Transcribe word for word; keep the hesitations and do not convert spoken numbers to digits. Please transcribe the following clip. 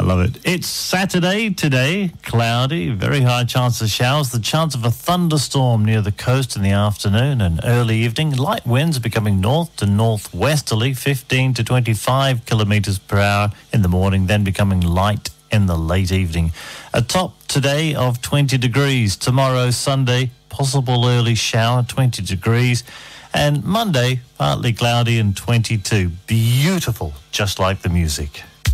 love it. It's Saturday today, cloudy, very high chance of showers, the chance of a thunderstorm near the coast in the afternoon and early evening. Light winds becoming north to northwesterly, fifteen to twenty-five kilometres per hour in the morning, then becoming light in the late evening. A top today of twenty degrees. Tomorrow, Sunday, possible early shower, twenty degrees. And Monday, partly cloudy and twenty-two. Beautiful, just like the music.